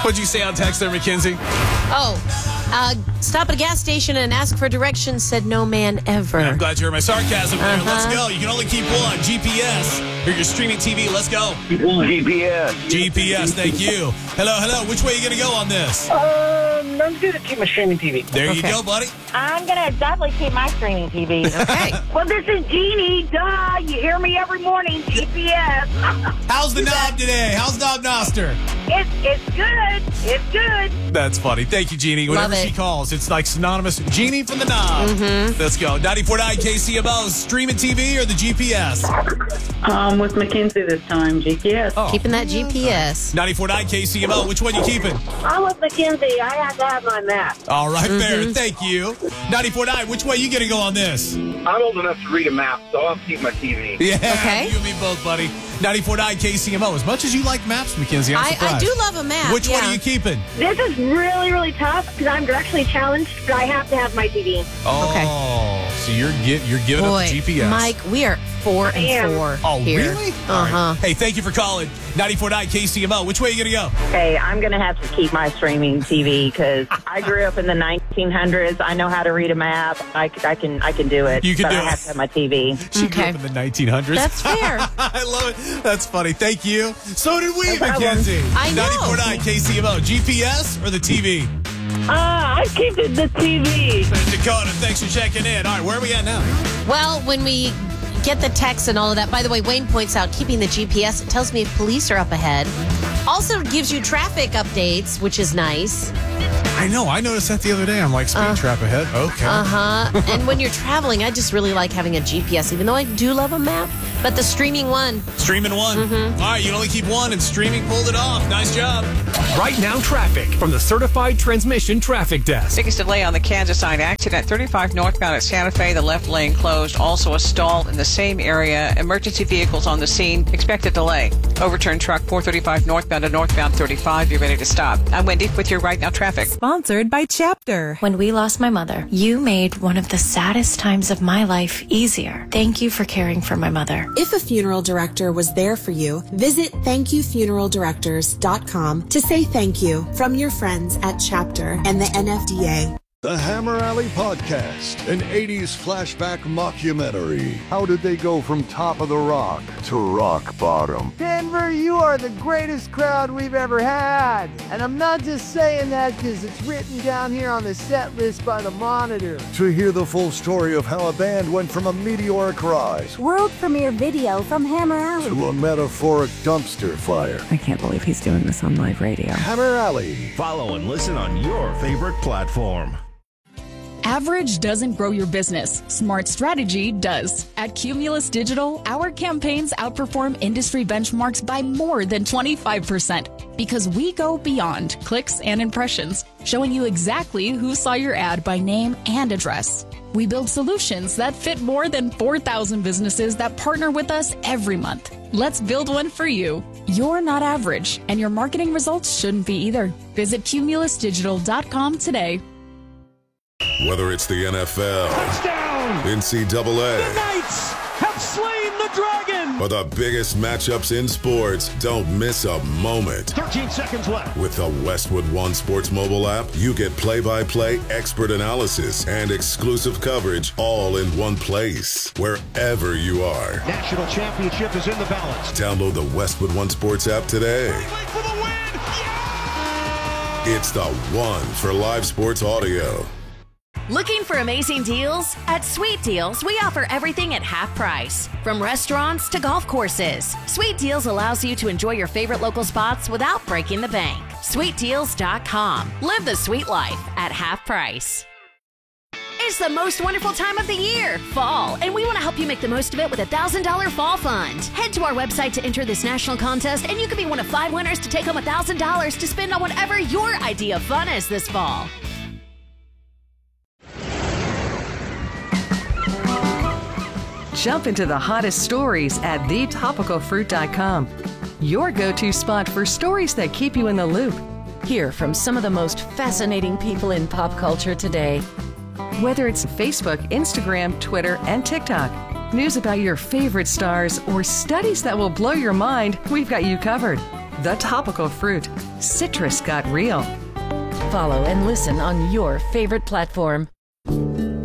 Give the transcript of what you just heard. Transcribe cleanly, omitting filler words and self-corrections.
What'd you say on text there, Mackenzie? Stop at a gas station and ask for directions, said no man ever. I'm glad you heard my sarcasm there. Let's go. You can only keep one. GPS. Or your streaming TV. Let's go. GPS. GPS, thank you. Hello. Which way are you going to go on this? I'm going to keep my streaming TV. There you go, buddy. I'm going to definitely keep my streaming TV. Okay. Well, this is Jeannie. Duh. You hear me every morning. GPS. How's the knob today? How's Knob Noster? It's good. It's good. That's funny. Thank you, Jeannie. Whenever Love it. she calls, it's like synonymous. Jeannie from the knob. Mm-hmm. Let's go. 94.9 KCMO, streaming TV or the GPS? With Mackenzie this time, GPS. Oh. Keeping that GPS. 94.9 KCMO, which one you keeping? I'm with Mackenzie. I have to have my map. All right, fair. Thank you. 94.9, which way you going to go on this? I'm old enough to read a map, so I'll keep my TV. Yeah, Okay. you and me both, buddy. 94.9 KCMO. As much as you like maps, Mackenzie, I'm surprised. I do love a map. Which one are you keeping? This is really, really tough because I'm directionally challenged, but I have to have my TV. Oh, Okay. so you're giving Boy, up the GPS. Mike, we are 4 and 4 Oh, here. really? All right. Uh-huh. Hey, thank you for calling. 94.9 KCMO. Which way are you going to go? Hey, I'm going to have to keep my streaming TV because I grew up in the 1900s. I know how to read a map. I can do it. You can but do I it. have to have my TV. She grew Okay. up in the 1900s. That's fair. I love it. That's funny. Thank you. So did we, No problem. Mackenzie. I know. 94.9 KCMO. GPS or the TV? I keep the TV. Dakota, thanks for checking in. All right, where are we at now? Well, when we get the text and all of that, by the way, Wayne points out keeping the GPS, it tells me if police are up ahead. Also gives you traffic updates, which is nice. I know. I noticed that the other day. I'm like, speed trap ahead. Okay. And when you're traveling, I just really like having a GPS, even though I do love a map. But the streaming one. Streaming one. All right, you can only keep one, and streaming pulled it off. Nice job. Right now, traffic from the Certified Transmission Traffic Desk. Biggest delay on the Kansas side accident, 35 northbound at Santa Fe, the left lane closed. Also a stall in the same area. Emergency vehicles on the scene. Expected delay. Overturned truck 435 northbound to northbound 35. You're ready to stop. I'm Wendy with your Right Now traffic. Sponsored by Chapter. When we lost my mother, you made one of the saddest times of my life easier. Thank you for caring for my mother. If a funeral director was there for you, visit thankyoufuneraldirectors.com to say thank you from your friends at Chapter and the NFDA. The Hammer Alley Podcast, an 80s flashback mockumentary. How did they go from top of the rock to rock bottom? Denver, you are the greatest crowd we've ever had. And I'm not just saying that because it's written down here on the set list by the Monitor. To hear the full story of how a band went from a meteoric rise World premiere video from Hammer Alley. to a metaphoric dumpster fire. I can't believe he's doing this on live radio. Hammer Alley. Follow and listen on your favorite platform. Average doesn't grow your business. Smart strategy does. At Cumulus Digital, our campaigns outperform industry benchmarks by more than 25% because we go beyond clicks and impressions, showing you exactly who saw your ad by name and address. We build solutions that fit more than 4,000 businesses that partner with us every month. Let's build one for you. You're not average, and your marketing results shouldn't be either. Visit cumulusdigital.com today. Whether it's the NFL, Touchdown! NCAA, The Knights have slain the dragon! or the biggest matchups in sports, don't miss a moment. 13 seconds left. With the Westwood One Sports mobile app, you get play-by-play expert analysis and exclusive coverage all in one place, wherever you are. National championship is in the balance. Download the Westwood One Sports app today. For the win! It's the one for live sports audio. Looking for amazing deals? At Sweet Deals, we offer everything at half price. From restaurants to golf courses, Sweet Deals allows you to enjoy your favorite local spots without breaking the bank. SweetDeals.com. Live the sweet life at half price. It's the most wonderful time of the year, fall, and we want to help you make the most of it with a $1,000 fall fund. Head to our website to enter this national contest, and you could be one of 5 winners to take home $1,000 to spend on whatever your idea of fun is this fall. Jump into the hottest stories at thetopicalfruit.com. Your go-to spot for stories that keep you in the loop. Hear from some of the most fascinating people in pop culture today. Whether it's Facebook, Instagram, Twitter, and TikTok, news about your favorite stars, or studies that will blow your mind, we've got you covered. The Topical Fruit. Citrus got real. Follow and listen on your favorite platform.